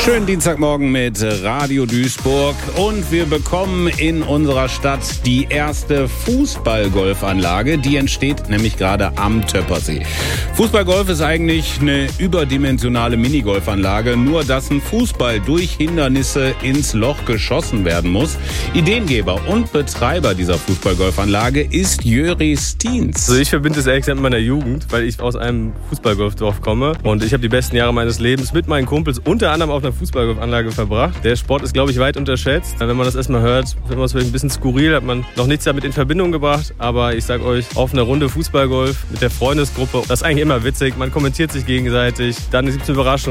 Schönen Dienstagmorgen mit Radio Duisburg und wir bekommen in unserer Stadt die erste Fußballgolfanlage. Die entsteht nämlich gerade am Töppersee. Fußballgolf ist eigentlich eine überdimensionale Minigolfanlage, nur dass ein Fußball durch Hindernisse ins Loch geschossen werden muss. Ideengeber und Betreiber dieser Fußballgolfanlage ist Jöri Stiens. Also ich verbinde es ehrlich gesagt mit meiner Jugend, weil ich aus einem Fußballgolfdorf komme und ich habe die besten Jahre meines Lebens mit meinen Kumpels unter anderem auf einer Fußballgolfanlage verbracht. Der Sport ist, glaube ich, weit unterschätzt. Wenn man das erstmal hört, findet man es vielleicht ein bisschen skurril, hat man noch nichts damit in Verbindung gebracht. Aber ich sage euch, auf einer Runde Fußballgolf mit der Freundesgruppe, das ist eigentlich immer witzig. Man kommentiert sich gegenseitig, dann gibt es eine Überraschung.